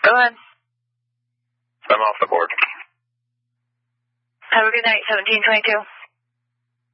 Go ahead. I'm off the board. Have a good night, 1722.